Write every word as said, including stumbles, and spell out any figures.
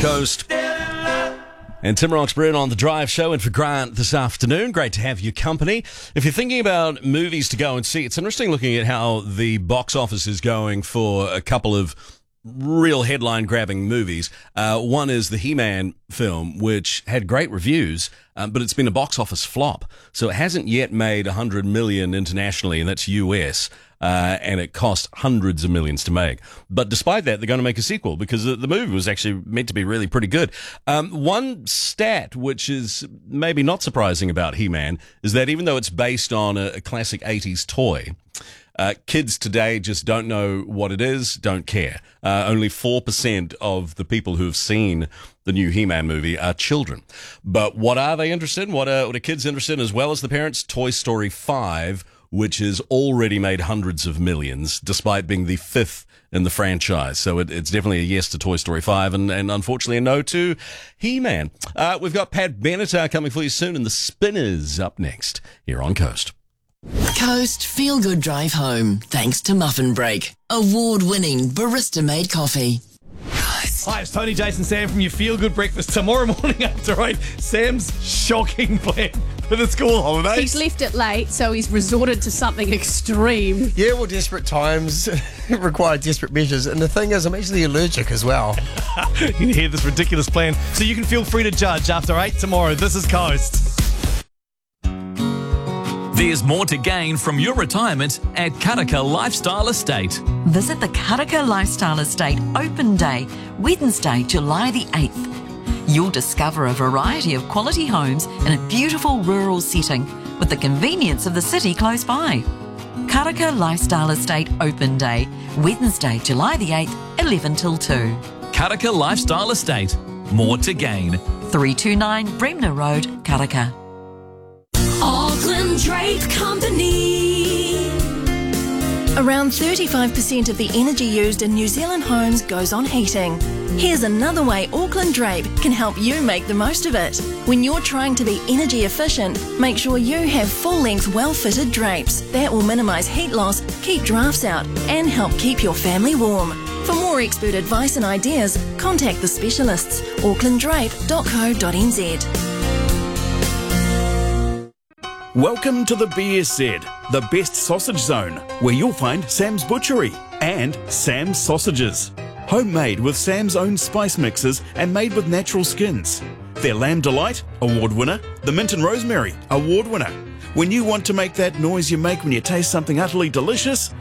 Coast. And Tim Roxburgh on the Drive Show and for Grant this afternoon. Great to have your company. If you're thinking about movies to go and see, it's interesting looking at how the box office is going for a couple of real headline-grabbing movies. Uh, one is the He-Man film, which had great reviews, um, but it's been a box office flop. So it hasn't yet made one hundred million internationally, and that's U S, uh, and it cost hundreds of millions to make. But despite that, they're going to make a sequel because the, the movie was actually meant to be really pretty good. Um, one stat, which is maybe not surprising about He-Man, is that even though it's based on a, a classic eighties toy, Uh, kids today just don't know what it is, don't care. Uh, only four percent of the people who have seen the new He-Man movie are children. But what are they interested in? What are, what are kids interested in as well as the parents? Toy Story five, which has already made hundreds of millions, despite being the fifth in the franchise. So it, it's definitely a yes to Toy Story five and, and unfortunately a no to He-Man. Uh, we've got Pat Benatar coming for you soon and the Spinners up next here on Coast. Coast Feel Good Drive Home, thanks to Muffin Break, award-winning barista-made coffee. Coast. Hi, it's Tony, Jason, Sam from your Feel Good Breakfast. Tomorrow morning after eight, Sam's shocking plan for the school holidays. He's left it late, so he's resorted to something extreme. Yeah, well, desperate times require desperate measures. And the thing is, I'm actually allergic as well. You can hear this ridiculous plan, so you can feel free to judge after eight tomorrow. This is Coast. There's more to gain from your retirement at Karaka Lifestyle Estate. Visit the Karaka Lifestyle Estate Open Day, Wednesday, July the eighth. You'll discover a variety of quality homes in a beautiful rural setting with the convenience of the city close by. Karaka Lifestyle Estate Open Day, Wednesday, July the eighth, eleven till two. Karaka Lifestyle Estate. More to gain. three two nine Bremner Road, Karaka. Auckland Drape Company. Around thirty-five percent of the energy used in New Zealand homes goes on heating. Here's another way Auckland Drape can help you make the most of it. When you're trying to be energy efficient, make sure you have full-length, well-fitted drapes. That will minimise heat loss, keep drafts out, and help keep your family warm. For more expert advice and ideas, contact the specialists, auckland drape dot co dot n z. Welcome to the B S Z, the best sausage zone, where you'll find Sam's Butchery and Sam's Sausages. Homemade with Sam's own spice mixes and made with natural skins. Their Lamb Delight, award winner. The Mint and Rosemary, award winner. When you want to make that noise you make when you taste something utterly delicious,